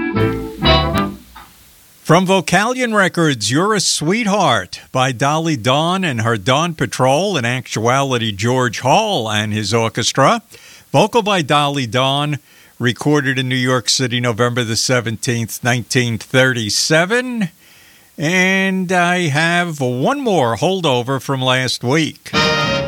From Vocalion Records, You're a Sweetheart by Dolly Dawn and her Dawn Patrol, in actuality George Hall and his orchestra. Vocal by Dolly Dawn, recorded in New York City, November the 17th, 1937. And I have one more holdover from last week.